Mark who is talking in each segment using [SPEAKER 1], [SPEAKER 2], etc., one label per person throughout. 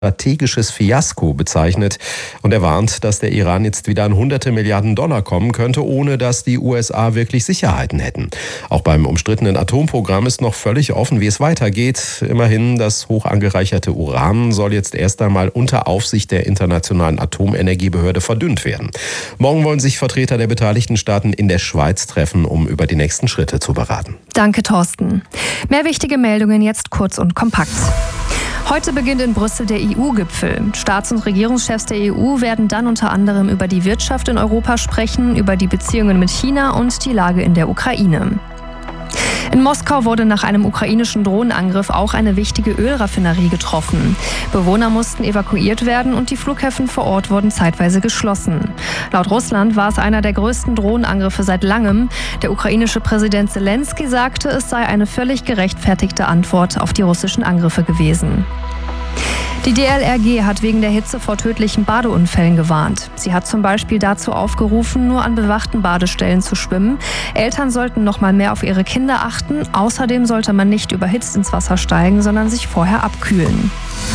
[SPEAKER 1] strategisches Fiasko bezeichnet. Und er warnt, dass der Iran jetzt wieder an hunderte Milliarden Dollar kommen könnte, ohne dass die USA wirklich Sicherheiten hätten. Auch beim umstrittenen Atomprogramm ist noch völlig offen, wie es weitergeht. Immerhin, das hoch angereicherte Uran soll jetzt erst einmal unter Aufsicht der Internationalen Atomenergiebehörde verdünnt werden. Morgen wollen sich Vertreter der beteiligten Staaten in der Schweiz treffen, um über die nächsten Schritte zu beraten.
[SPEAKER 2] Danke, Thorsten. Mehr wichtige Meldungen jetzt kurz und kompakt. Heute beginnt in Brüssel der EU-Gipfel. Staats- und Regierungschefs der EU werden dann unter anderem über die Wirtschaft in Europa sprechen, über die Beziehungen mit China und die Lage in der Ukraine. In Moskau wurde nach einem ukrainischen Drohnenangriff auch eine wichtige Ölraffinerie getroffen. Bewohner mussten evakuiert werden und die Flughäfen vor Ort wurden zeitweise geschlossen. Laut Russland war es einer der größten Drohnenangriffe seit langem. Der ukrainische Präsident Zelensky sagte, es sei eine völlig gerechtfertigte Antwort auf die russischen Angriffe gewesen. Die DLRG hat wegen der Hitze vor tödlichen Badeunfällen gewarnt. Sie hat zum Beispiel dazu aufgerufen, nur an bewachten Badestellen zu schwimmen. Eltern sollten noch mal mehr auf ihre Kinder achten. Außerdem sollte man nicht überhitzt ins Wasser steigen, sondern sich vorher abkühlen.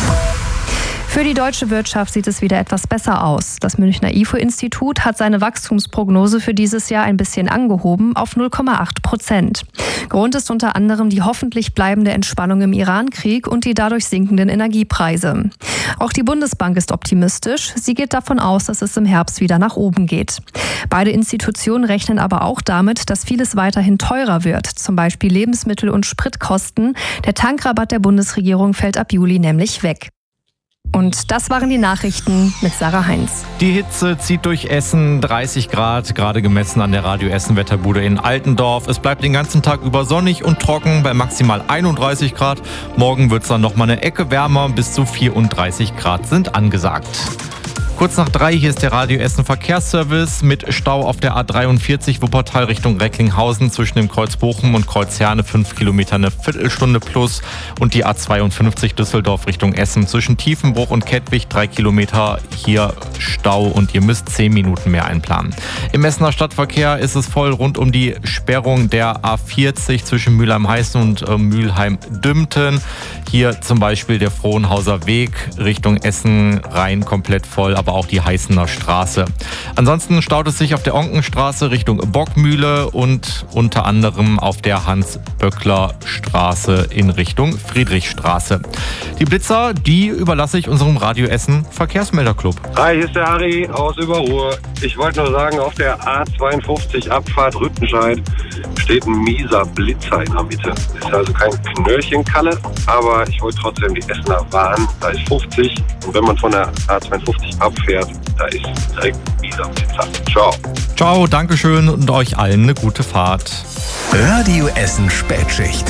[SPEAKER 2] Für die deutsche Wirtschaft sieht es wieder etwas besser aus. Das Münchner IFO-Institut hat seine Wachstumsprognose für dieses Jahr ein bisschen angehoben auf 0,8%. Grund ist unter anderem die hoffentlich bleibende Entspannung im Iran-Krieg und die dadurch sinkenden Energiepreise. Auch die Bundesbank ist optimistisch. Sie geht davon aus, dass es im Herbst wieder nach oben geht. Beide Institutionen rechnen aber auch damit, dass vieles weiterhin teurer wird, zum Beispiel Lebensmittel und Spritkosten. Der Tankrabatt der Bundesregierung fällt ab Juli nämlich weg. Und das waren die Nachrichten mit Sarah Heinz.
[SPEAKER 3] Die Hitze zieht durch Essen, 30 Grad, gerade gemessen an der Radio Essen Wetterbude in Altendorf. Es bleibt den ganzen Tag über sonnig und trocken bei maximal 31 Grad. Morgen wird es dann nochmal eine Ecke wärmer, bis zu 34 Grad sind angesagt. Kurz nach 3, hier ist der Radio Essen Verkehrsservice mit Stau auf der A43 Wuppertal Richtung Recklinghausen zwischen dem Kreuz Bochum und Kreuz Herne 5 Kilometer eine Viertelstunde plus und die A52 Düsseldorf Richtung Essen zwischen Tiefenbruch und Kettwig 3 Kilometer hier Stau und ihr müsst 10 Minuten mehr einplanen. Im Essener Stadtverkehr ist es voll rund um die Sperrung der A40 zwischen Mülheim-Heißen und Mülheim-Dümpten. Hier zum Beispiel der Frohnhauser Weg Richtung Essen rein komplett voll, aber auch die Heißener Straße. Ansonsten staut es sich auf der Onkenstraße Richtung Bockmühle und unter anderem auf der Hans-Böckler-Straße in Richtung Friedrichstraße. Die Blitzer, die überlasse ich unserem Radio Essen Verkehrsmelderclub.
[SPEAKER 4] Hi, hier ist der Harry aus Überruhr. Ich wollte nur sagen, auf der A52 Abfahrt Rüttenscheid steht ein mieser Blitzer in der Mitte. Ist also kein Knöllchenkalle, aber ich wollte trotzdem die Essener warnen. Da ist 50 und wenn man von der A52 abfährt, da ist direkt ein mieser Blitzer. Ciao.
[SPEAKER 3] Ciao, Dankeschön und euch allen eine gute Fahrt.
[SPEAKER 5] Radio Essen Spätschicht.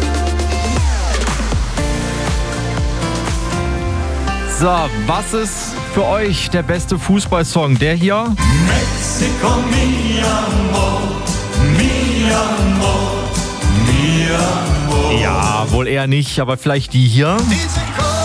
[SPEAKER 3] So, was ist für euch der beste Fußballsong? Der hier?
[SPEAKER 6] Mexico, mi amor, mi amor, mi amor.
[SPEAKER 3] Ja, wohl eher nicht, aber vielleicht die hier.
[SPEAKER 6] Diese